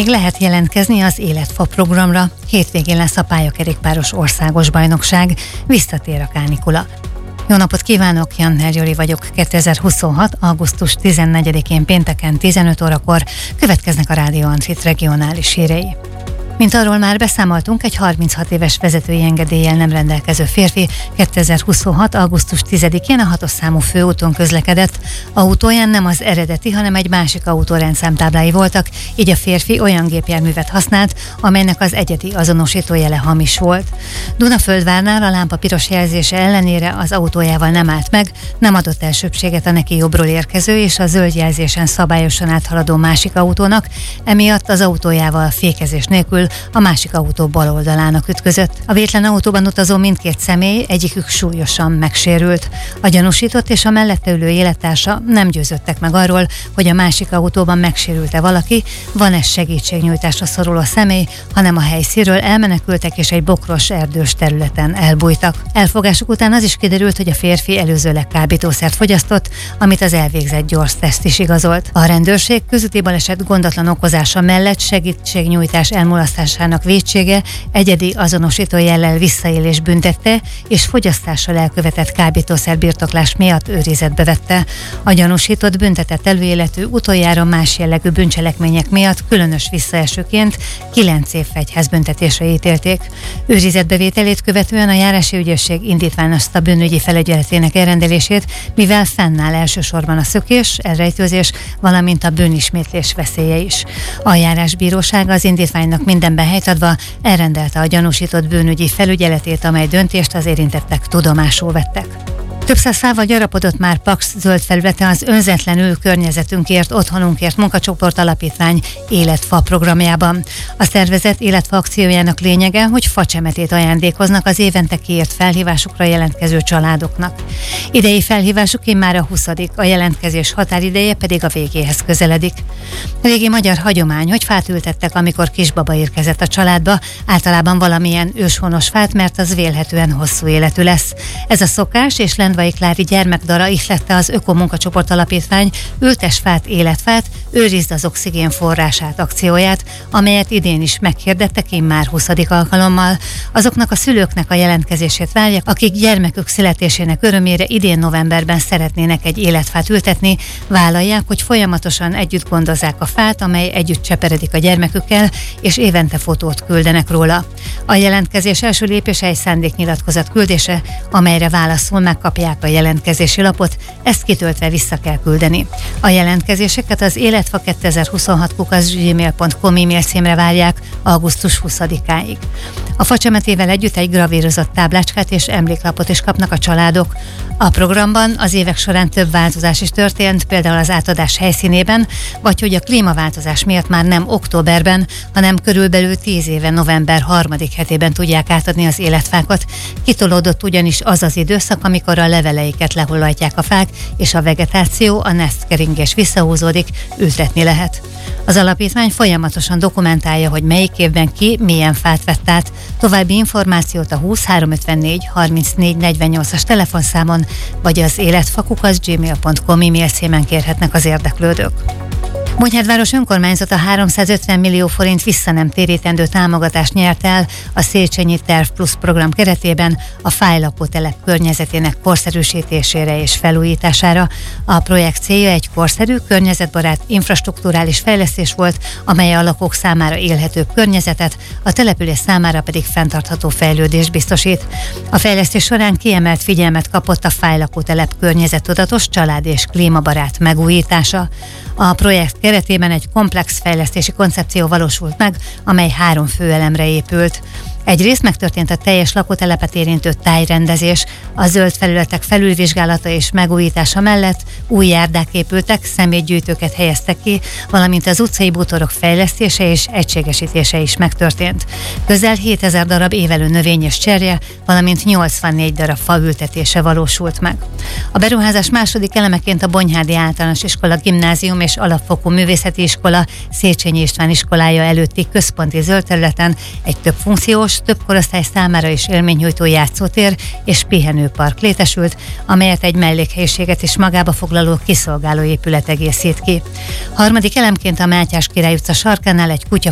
Még lehet jelentkezni az Életfa programra. Hétvégén lesz a pályakerékpáros országos bajnokság. Visszatér a kánikula. Jó napot kívánok, Janner Gyuri vagyok. 2026. augusztus 14-én pénteken 15 órakor következnek a Rádió Antrit regionális hírei. Mint arról már beszámoltunk, egy 36 éves vezetői engedéllyel nem rendelkező férfi 2026. augusztus 10-én a 6-os számú főúton közlekedett. Autóján nem az eredeti, hanem egy másik autó rendszámtáblái voltak, így a férfi olyan gépjárművet használt, amelynek az egyedi azonosítójele hamis volt. Dunaföldvárnál a lámpa piros jelzése ellenére az autójával nem állt meg, nem adott elsőbbséget a neki jobbról érkező és a zöld jelzésen szabályosan áthaladó másik autónak, emiatt az autójával fékezés nélkül a másik autó bal oldalának ütközött. A vétlen autóban utazó mindkét személy, egyikük súlyosan megsérült. A gyanúsított és a mellette ülő élettársa nem győződtek meg arról, hogy a másik autóban megsérült-e valaki, van-e segítségnyújtásra szoruló személy, hanem a helyszínről elmenekültek és egy bokros erdős területen elbújtak. Elfogásuk után az is kiderült, hogy a férfi előzőleg kábítószert fogyasztott, amit az elvégzett gyors teszt is igazolt. A rendőrség közúti baleset gondatlan okozása mellett segítségnyújtás elmulasztásának vétsége, egyedi azonosító jellel visszaélés büntette és fogyasztással elkövetett kábítószer birtoklás miatt őrizetbe vette. A gyanúsított büntetett előéletű, utoljára más jellegű bűncselekmények miatt különös visszaesőként 9 év fegyházbüntetésre ítélték. Őrizetbevételét követően a járási ügyészség indítványozta bűnügyi felügyeletének elrendelését, mivel fennáll elsősorban a szökés, elrejtőzés, valamint a bűnismétlés veszélye is. A járásbíróság az indítványnak mindenben helyt adva elrendelte a gyanúsított bűnügyi felügyeletét, amely döntést az érintettek tudomásul vettek. Több száz szával gyarapodott már Paks zöld felülete az Önzetlenül környezetünkért, otthonunkért munkacsoport alapítvány Életfa programjában. A szervezet Életfa akciójának lényege, hogy facsemetét ajándékoznak az évente kiírt felhívásukra jelentkező családoknak. Idei felhívásuk immár a 20., a jelentkezés határideje pedig a végéhez közeledik. Régi magyar hagyomány, hogy fát ültettek, amikor kisbaba érkezett a családba, általában valamilyen őshonos fát, mert az vélhetően hosszú életű lesz. Ez a szokás és Lendvai Klári gyermekdara ihlette az Ökomunkacsoport Alapítvány Ültes fát, életfát, őrizd az oxigén forrását akcióját, amelyet idén is meghirdettek immár 20. alkalommal. Azoknak a szülőknek a jelentkezését várják, akik gyermekük születésének örömére idén novemberben szeretnének egy életfát ültetni, vállalják, hogy folyamatosan együtt gondozzák a fát, amely együtt cseperedik a gyermekükkel, és évente fotót küldenek róla. A jelentkezés első lépése egy szándéknyilatkozat küldése, amelyre válaszul megkapják a jelentkezési lapot, ezt kitöltve vissza kell küldeni. A jelentkezéseket az életfa2026@gmail.com e-mail címre várják augusztus 20-áig. A facsemetével együtt egy gravírozott táblácskát és emléklapot is kapnak a családok. A programban az évek során több változás is történt, például az átadás helyszínében, vagy hogy a klímaváltozás miatt már nem októberben, hanem körülbelül 10 éve november 3. hetében tudják átadni az életfákat. Kitolódott ugyanis az az időszak, amikor a leveleiket lehullatják a fák, és a vegetáció, a nesztkeringés visszahúzódik, ültetni lehet. Az alapítvány folyamatosan dokumentálja, hogy melyik évben ki milyen fát vett át. További információt a 20 354 34 48-as telefonszámon, vagy az életfa@gmail.com e-mail címen kérhetnek az érdeklődők. Bonyhádváros önkormányzata 350 millió forint visszanemtérítendő támogatást nyert el a Széchenyi Terv Plus program keretében a fájlakótelep környezetének korszerűsítésére és felújítására. A projekt célja egy korszerű, környezetbarát infrastrukturális fejlesztés volt, amely a lakók számára élhetőbb környezetet, a település számára pedig fenntartható fejlődést biztosít. A fejlesztés során kiemelt figyelmet kapott a fájlakótelep környezettudatos, család és klímabarát megújítása. A projekt keretében egy komplex fejlesztési koncepció valósult meg, amely 3 főelemre épült. Egyrészt megtörtént a teljes lakótelepet érintő tájrendezés, a zöld felületek felülvizsgálata és megújítása mellett új járdák épültek, szemétgyűjtőket helyeztek ki, valamint az utcai bútorok fejlesztése és egységesítése is megtörtént. Közel 7000 darab évelő növény és cserje, valamint 84 darab faültetése valósult meg. A beruházás második elemeként a Bonyhádi Általános Iskola Gimnázium és Alapfokú Művészeti Iskola Széchenyi István iskolája előtti központi zöld területen egy több funkciós, több korosztály számára is élménynyújtó játszótér és pihenőpark létesült, amelyet egy mellékhelyiséget is magába foglaló kiszolgáló épület egészít ki. Harmadik elemként a Mátyás Király utca sarkánál egy